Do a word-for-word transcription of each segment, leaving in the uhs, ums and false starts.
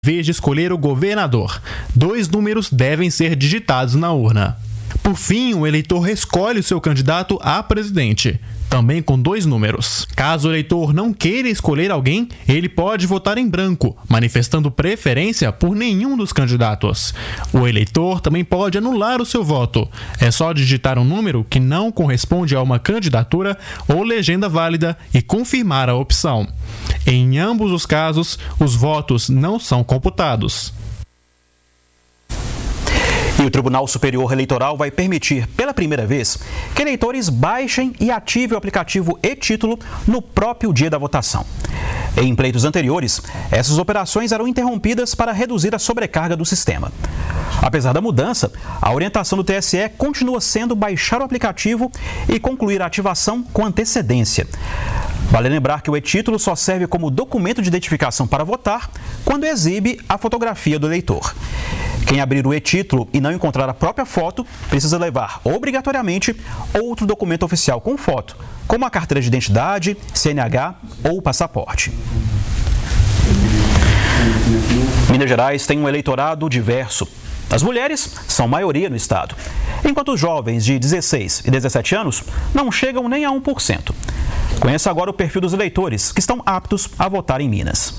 vez de escolher o governador, dois números devem ser digitados na urna. Por fim, o eleitor escolhe o seu candidato a presidente, também com dois números. Caso o eleitor não queira escolher alguém, ele pode votar em branco, manifestando preferência por nenhum dos candidatos. O eleitor também pode anular o seu voto. É só digitar um número que não corresponde a uma candidatura ou legenda válida e confirmar a opção. Em ambos os casos, os votos não são computados. E o Tribunal Superior Eleitoral vai permitir, pela primeira vez, que eleitores baixem e ativem o aplicativo e-Título no próprio dia da votação. Em pleitos anteriores, essas operações eram interrompidas para reduzir a sobrecarga do sistema. Apesar da mudança, a orientação do T S E continua sendo baixar o aplicativo e concluir a ativação com antecedência. Vale lembrar que o e-Título só serve como documento de identificação para votar quando exibe a fotografia do eleitor. Quem abrir o e-Título e não encontrar a própria foto, precisa levar obrigatoriamente outro documento oficial com foto, como a carteira de identidade, C N H ou passaporte. Minas Gerais tem um eleitorado diverso. As mulheres são maioria no estado, enquanto os jovens de dezesseis e dezessete anos não chegam nem a um por cento. Conheça agora o perfil dos eleitores que estão aptos a votar em Minas.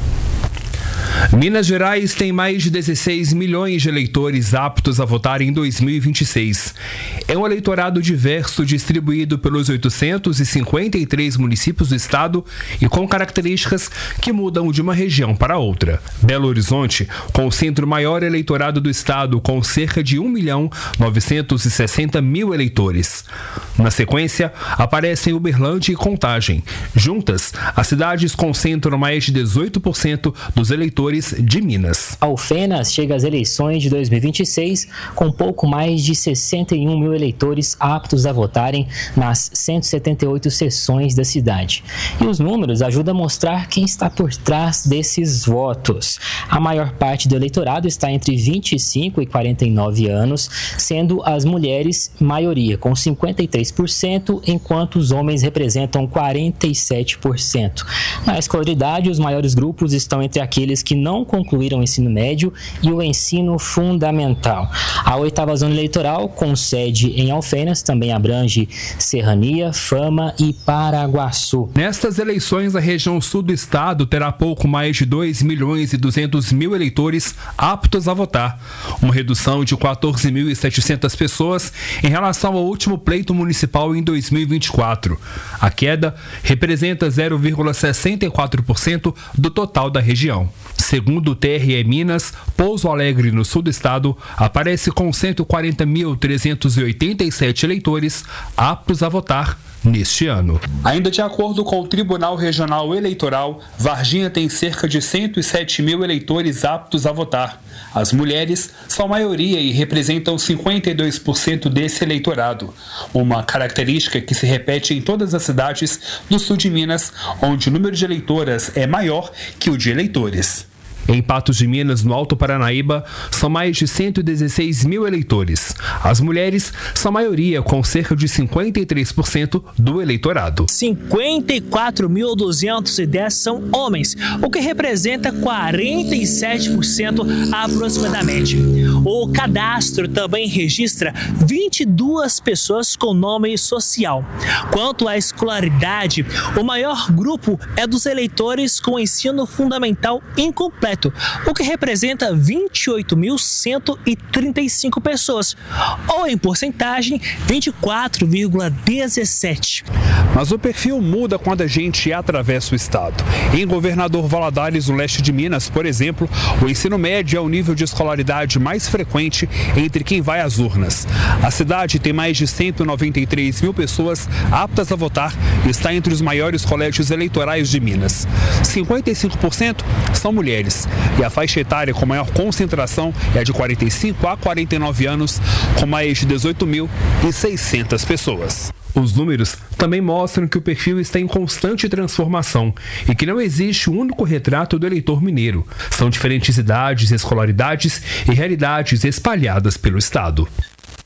Minas Gerais tem mais de dezesseis milhões de eleitores aptos a votar em dois mil e vinte e seis. É um eleitorado diverso distribuído pelos oitocentos e cinquenta e três municípios do estado e com características que mudam de uma região para outra. Belo Horizonte concentra o maior eleitorado do estado, com cerca de um milhão novecentos e sessenta mil eleitores. Na sequência, aparecem Uberlândia e Contagem. Juntas, as cidades concentram mais de dezoito por cento dos eleitores de Minas. Alfenas chega às eleições de dois mil e vinte e seis com pouco mais de sessenta e um mil eleitores aptos a votarem nas cento e setenta e oito seções da cidade. E os números ajudam a mostrar quem está por trás desses votos. A maior parte do eleitorado está entre vinte e cinco e quarenta e nove anos, sendo as mulheres maioria, com cinquenta e três por cento, enquanto os homens representam quarenta e sete por cento. Na escolaridade, os maiores grupos estão entre aqueles que não concluíram o ensino médio e o ensino fundamental. A oitava zona eleitoral, com sede em Alfenas, também abrange Serrania, Fama e Paraguaçu. Nestas eleições, a região sul do estado terá pouco mais de dois milhões e duzentos mil eleitores aptos a votar, uma redução de quatorze mil e setecentas pessoas em relação ao último pleito municipal em dois mil e vinte e quatro. A queda representa zero vírgula sessenta e quatro por cento do total da região. Segundo o T R E Minas, Pouso Alegre, no sul do estado, aparece com cento e quarenta mil trezentos e oitenta e sete eleitores aptos a votar neste ano. Ainda de acordo com o Tribunal Regional Eleitoral, Varginha tem cerca de cento e sete mil eleitores aptos a votar. As mulheres são maioria e representam cinquenta e dois por cento desse eleitorado, uma característica que se repete em todas as cidades do sul de Minas, onde o número de eleitoras é maior que o de eleitores. Em Patos de Minas, no Alto Paranaíba, são mais de cento e dezesseis mil eleitores. As mulheres são maioria, com cerca de cinquenta e três por cento do eleitorado. cinquenta e quatro mil duzentos e dez são homens, o que representa quarenta e sete por cento aproximadamente. O cadastro também registra vinte e duas pessoas com nome social. Quanto à escolaridade, o maior grupo é dos eleitores com ensino fundamental incompleto, o que representa vinte e oito mil cento e trinta e cinco pessoas, ou em porcentagem vinte e quatro vírgula dezessete. Mas o perfil muda quando a gente atravessa o estado. Em Governador Valadares, no leste de Minas, por exemplo, o ensino médio é o nível de escolaridade mais frequente entre quem vai às urnas. A cidade tem mais de cento e noventa e três mil pessoas aptas a votar e está entre os maiores colégios eleitorais de Minas. cinquenta e cinco por cento são mulheres. E a faixa etária com maior concentração é a de quarenta e cinco a quarenta e nove anos, com mais de dezoito mil e seiscentas pessoas. Os números também mostram que o perfil está em constante transformação e que não existe um único retrato do eleitor mineiro. São diferentes idades, escolaridades e realidades espalhadas pelo estado.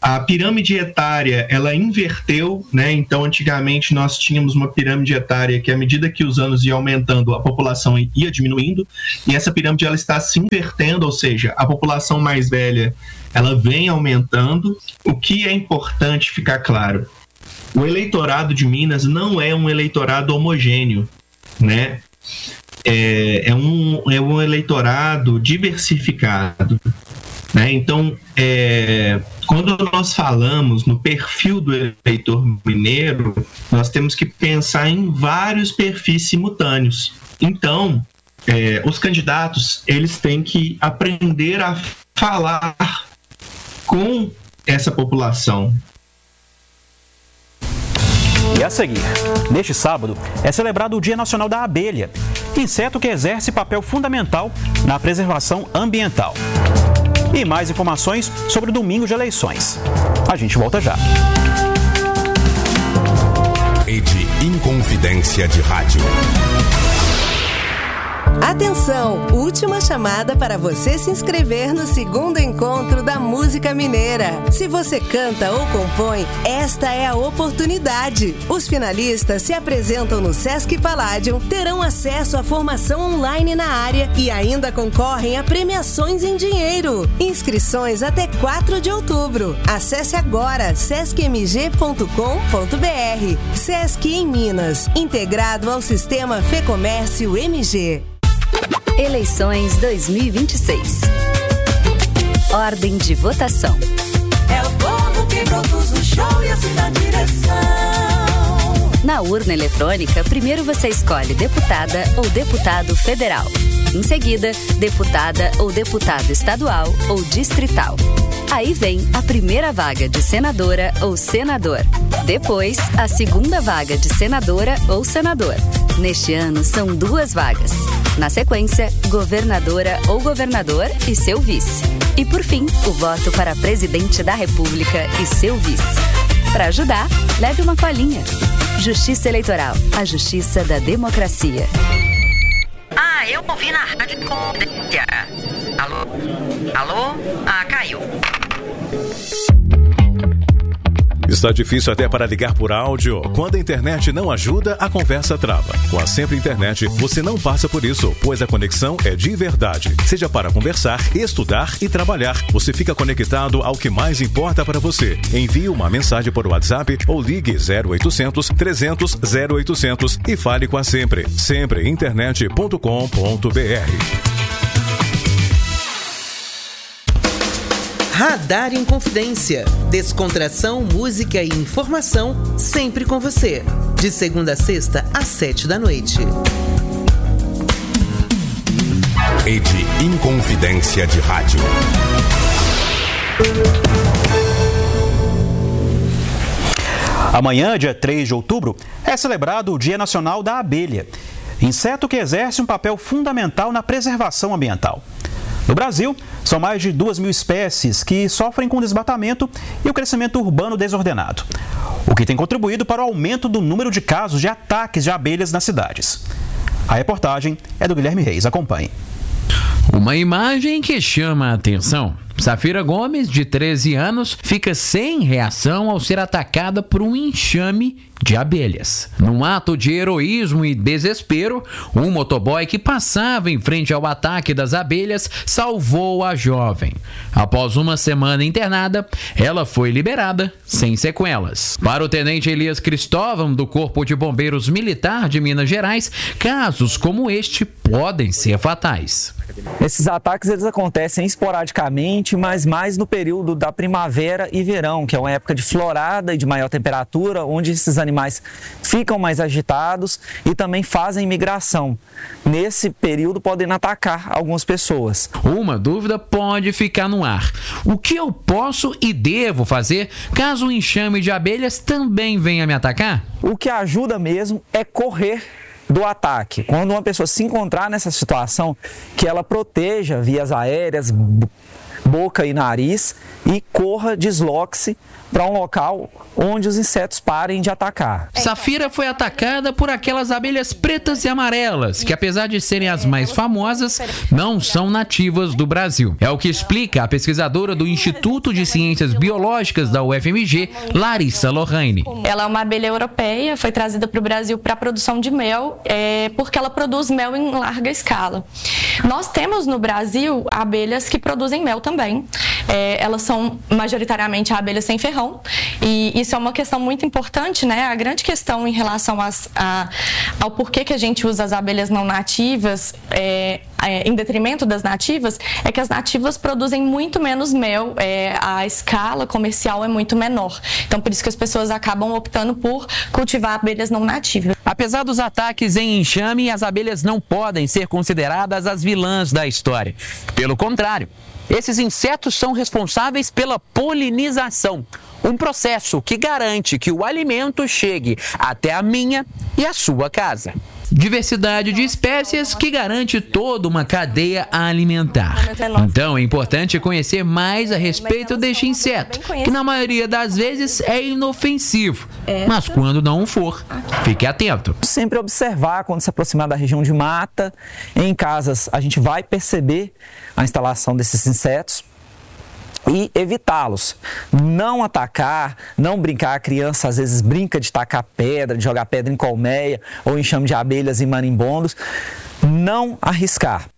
A pirâmide etária, ela inverteu, né? Então, antigamente, nós tínhamos uma pirâmide etária que, à medida que os anos iam aumentando, a população ia diminuindo, e essa pirâmide, ela está se invertendo, ou seja, a população mais velha, ela vem aumentando. O que é importante ficar claro? O eleitorado de Minas não é um eleitorado homogêneo, né? É, é, um, é um eleitorado diversificado, né? Então, é, quando nós falamos no perfil do eleitor mineiro, nós temos que pensar em vários perfis simultâneos. Então, é, os candidatos, eles têm que aprender a falar com essa população. E a seguir, neste sábado, é celebrado o Dia Nacional da Abelha, inseto que exerce papel fundamental na preservação ambiental. E mais informações sobre o domingo de eleições. A gente volta já. Rede Inconfidência de Rádio. Atenção! Última chamada para você se inscrever no segundo encontro da música mineira. Se você canta ou compõe, esta é a oportunidade. Os finalistas se apresentam no Sesc Palladium, terão acesso à formação online na área e ainda concorrem a premiações em dinheiro. Inscrições até quatro de outubro. Acesse agora sesc m g ponto com ponto b r. Sesc em Minas, integrado ao sistema Fecomércio M G. Eleições dois mil e vinte e seis. Ordem de votação. É o povo que produz o show e assina a direção. Na urna eletrônica, primeiro você escolhe deputada ou deputado federal. Em seguida, deputada ou deputado estadual ou distrital. Aí vem a primeira vaga de senadora ou senador. Depois, a segunda vaga de senadora ou senador. Neste ano, são duas vagas. Na sequência, governadora ou governador e seu vice. E por fim, o voto para presidente da República e seu vice. Para ajudar, leve uma colinha. Justiça Eleitoral, a justiça da democracia. Ah, eu ouvi na rádio Inconfidência. Alô? Alô? Ah, caiu. Está difícil até para ligar por áudio? Quando a internet não ajuda, a conversa trava. Com a Sempre Internet, você não passa por isso, pois a conexão é de verdade. Seja para conversar, estudar e trabalhar, você fica conectado ao que mais importa para você. Envie uma mensagem por WhatsApp ou ligue zero oitocentos, trezentos, zero oitocentos e fale com a Sempre. sempre internet ponto com ponto b r. Radar Inconfidência. Descontração, música e informação sempre com você. De segunda a sexta, às sete da noite. Rede Inconfidência de Rádio. Amanhã, dia três de outubro, é celebrado o Dia Nacional da Abelha, inseto que exerce um papel fundamental na preservação ambiental. No Brasil, são mais de duas mil espécies que sofrem com desmatamento e o crescimento urbano desordenado, o que tem contribuído para o aumento do número de casos de ataques de abelhas nas cidades. A reportagem é do Guilherme Reis. Acompanhe. Uma imagem que chama a atenção. Safira Gomes, de treze anos, fica sem reação ao ser atacada por um enxame de abelhas. Num ato de heroísmo e desespero, um motoboy que passava em frente ao ataque das abelhas salvou a jovem. Após uma semana internada, ela foi liberada sem sequelas. Para o tenente Elias Cristóvão, do Corpo de Bombeiros Militar de Minas Gerais, casos como este podem ser fatais. Esses ataques eles acontecem esporadicamente, mas mais no período da primavera e verão, que é uma época de florada e de maior temperatura, onde esses animais ficam mais agitados e também fazem migração. Nesse período podem atacar algumas pessoas. Uma dúvida pode ficar no ar. O que eu posso e devo fazer caso um enxame de abelhas também venha me atacar? O que ajuda mesmo é correr do ataque. Quando uma pessoa se encontrar nessa situação, que ela proteja vias aéreas, boca e nariz e corra, desloque-se para um local onde os insetos parem de atacar. Safira foi atacada por aquelas abelhas pretas e amarelas, que apesar de serem as mais famosas, não são nativas do Brasil. É o que explica a pesquisadora do Instituto de Ciências Biológicas da U F M G, Larissa Lohane. Ela é uma abelha europeia, foi trazida para o Brasil para a produção de mel, é, porque ela produz mel em larga escala. Nós temos no Brasil abelhas que produzem mel também. É, elas são majoritariamente abelhas sem ferrão, e isso é uma questão muito importante, né? A grande questão em relação às, a, ao porquê que a gente usa as abelhas não nativas é, é, em detrimento das nativas, é que as nativas produzem muito menos mel, é, a escala comercial é muito menor. Então, por isso que as pessoas acabam optando por cultivar abelhas não nativas. Apesar dos ataques em enxame, as abelhas não podem ser consideradas as vilãs da história. Pelo contrário, esses insetos são responsáveis pela polinização, um processo que garante que o alimento chegue até a minha e a sua casa. Diversidade de espécies que garante toda uma cadeia alimentar. Então é importante conhecer mais a respeito deste inseto, que na maioria das vezes é inofensivo, mas quando não o for, fique atento. Sempre observar quando se aproximar da região de mata. Em casas a gente vai perceber a instalação desses insetos e evitá-los. Não atacar, não brincar. A criança às vezes brinca de tacar pedra, de jogar pedra em colmeia ou enxame de abelhas e marimbondos. Não arriscar.